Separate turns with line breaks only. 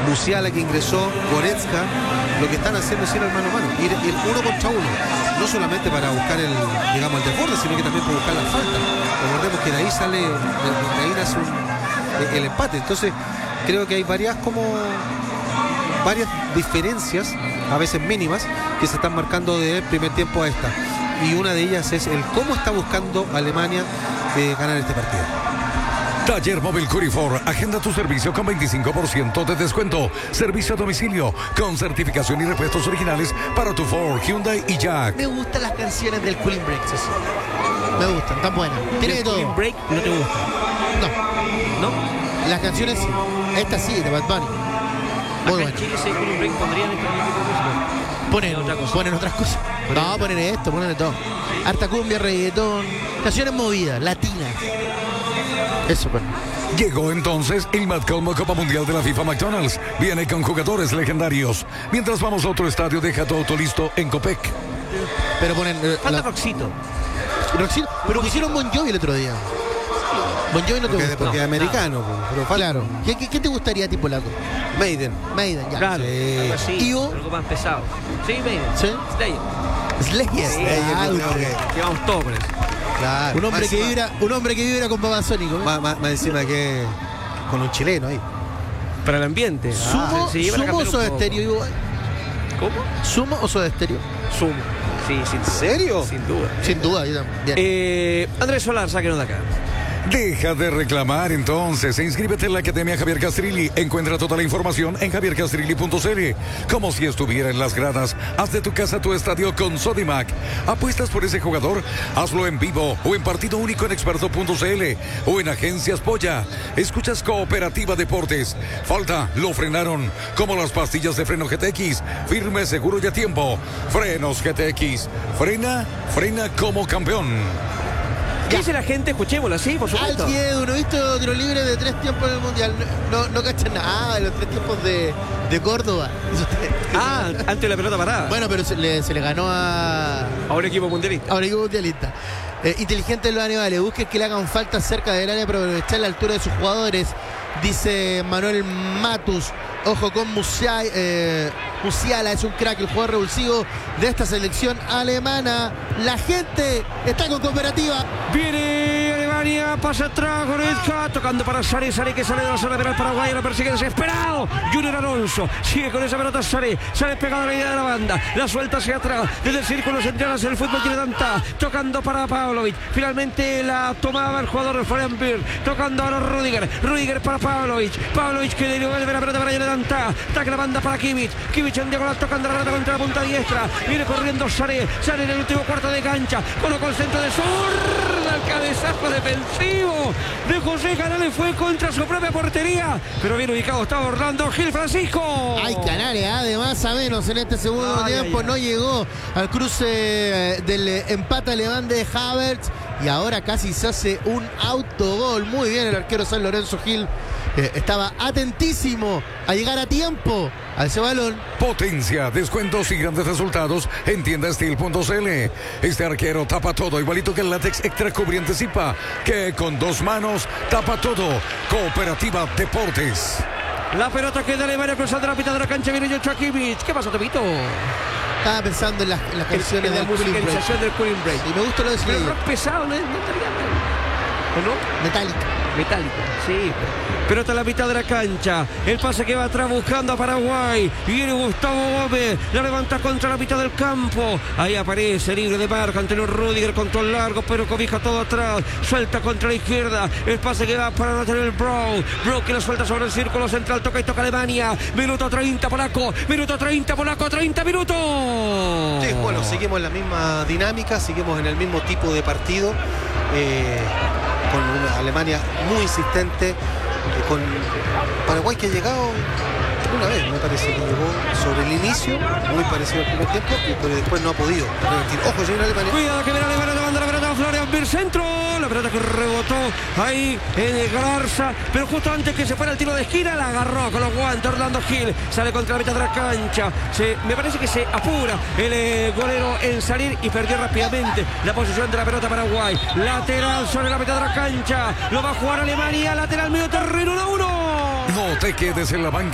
Musiala que ingresó, Goretzka, lo que están haciendo es ir al mano a mano, ir uno contra uno, no solamente para buscar el desborde, sino que también para buscar la falta. Recordemos que de ahí sale, de ahí nace el empate. Entonces creo que hay varias diferencias, a veces mínimas, que se están marcando del primer tiempo a esta. Y una de ellas es el cómo está buscando Alemania ganar este partido.
Taller Móvil Curifor, agenda tu servicio con 25% de descuento. Servicio a domicilio con certificación y repuestos originales para tu Ford, Hyundai y Jack.
Me gustan las canciones del Cooling Break, eso. Me gustan, tan buenas. Tiene de todo.
¿Cooling Break no te gusta?
No. Las canciones sí. Esta sí, de Bad Bunny. Muy
Acá
bueno.
en Chile ese Cooling Break pondrían este tipo de música.
Ponen otras cosas. No, ponen esto, ponen de todo. Harta cumbia, reggaetón, canciones movidas, latinas. Eso, pues.
Llegó entonces el Matcom Copa Mundial de la FIFA McDonald's. Viene con jugadores legendarios. Mientras vamos a otro estadio, deja todo auto listo en Copec.
Pero ponen...
Falta Roxito.
Roxito, pero pusieron Bon Jovi el otro día. Bon Jovi no te gusta.
Porque es americano, pero
Claro. ¿Qué te gustaría, tipo laco?
Maiden.
Maiden, ya.
Claro,
Sí.
algo así,
Tío.
algo más pesado. Sí, Maiden.
¿Sí?
Slayer.
Slayer.
Sí,
Ah,
yo creo
ok.
que-
Llevamos todo por eso.
Claro.
Un hombre que vibra con Babasónico.
Más encima que con un chileno ahí.
Para el ambiente.
¿Sumo,
se llevan a
¿Sumo o
cambiar un
Soda
poco.
Stereo, igual?
¿Cómo?
¿Sumo o Soda Stereo?
Sumo. Sí,
¿En serio?
sin duda.
Sin duda, yo también. Bien.
Andrés Solar, sáquenos de acá.
Deja de reclamar entonces e inscríbete en la Academia Javier Castrilli. Encuentra toda la información en javiercastrilli.cl. Como si estuviera en las gradas, haz de tu casa tu estadio con Sodimac. ¿Apuestas por ese jugador? Hazlo en vivo o en partido único en experto.cl o en Agencias Polla. Escuchas Cooperativa Deportes. Falta, lo frenaron. Como las pastillas de freno GTX. Firme, seguro y a tiempo. Frenos GTX. Frena como campeón.
¿Qué dice la gente? Escuchémosla, sí, por supuesto.
Alguien, ¿no viste tiro libre de 3 tiempos en el Mundial? No cachan nada de los 3 tiempos de Córdoba.
Antes de la pelota parada.
Bueno, pero se le ganó a
A un equipo mundialista.
un equipo mundialista. Inteligente los animales, busquen que le hagan falta cerca del área para aprovechar la altura de sus jugadores, dice Manuel Matus. Ojo con Musiala, es un crack, el jugador revulsivo de esta selección alemana. La gente está con Cooperativa.
Viene Alemania, pasa atrás, Goretzka, tocando para Saré que sale de la zona penal paraguaya, lo persigue desesperado. Junior Alonso sigue con esa pelota Saré pegado a la idea de la banda, la suelta hacia atrás, desde el círculo central hacia el fútbol quiere Dantá, tocando para Pavlovic, finalmente la tomaba el jugador Florian Wirtz, tocando ahora Rudiger para Pavlovic que le devuelve la pelota para Dantá, ataca la banda para Kimmich en diagonal tocando la pelota contra la punta diestra, viene corriendo Saré en el último cuarto de cancha, colocó el centro de zurda, el cabezazo defensivo de José Canales fue contra su propia portería, pero bien ubicado estaba Orlando Gil Francisco.
Hay Canales, de más a menos en este segundo tiempo. No llegó al cruce del empate alemán de Havertz y ahora casi se hace un autogol. Muy bien el arquero San Lorenzo Gil. Estaba atentísimo a llegar a tiempo a ese balón.
Potencia, descuentos y grandes resultados en tiendastil.cl. Este arquero tapa todo, igualito que el látex extra cubriente Zipa, que con 2 manos tapa todo. Cooperativa Deportes.
La pelota queda Alemania cruzando la mitad de la cancha, viene Joshua Kimmich. ¿Qué pasó, Tepito?
Estaba pensando en las canciones
En la
del Cooling Break.
musicalización del Cooling Break.
Y me gusta lo de
Pero
Slayer.
rock pesado, no estaría mal. ¿O no?
Metallica.
Metálico, sí. Pelota a la mitad de la cancha. El pase que va atrás buscando a Paraguay. Viene Gustavo Gómez. La levanta contra la mitad del campo. Ahí aparece libre de marca. Antonio Rudiger, control largo, pero cobija todo atrás. Suelta contra la izquierda. El pase que va para Nathaniel Brown. Brown que lo suelta sobre el círculo central. Toca y toca Alemania. Minuto 30, polaco. Minuto 30, polaco. 30 minutos.
Sí, bueno, seguimos en la misma dinámica, seguimos en el mismo tipo de partido, con una Alemania muy insistente, con Paraguay que ha llegado una vez, me parece que llegó sobre el inicio, muy parecido al primer tiempo, pero después no ha podido revertir. Ojo, llega Alemania.
Cuidado que viene Alemania tomando la pelota a Florian Wirtz, centro. La pelota que rebotó ahí en Garza, pero justo antes que se fuera el tiro de esquina la agarró con los guantes Orlando Gil. Sale contra la mitad de la cancha. Me parece que se apura el golero en salir y perdió rápidamente la posición de la pelota Paraguay. Lateral sobre la mitad de la cancha. Lo va a jugar Alemania. Lateral medio terreno 1-1.
No te quedes en la banca.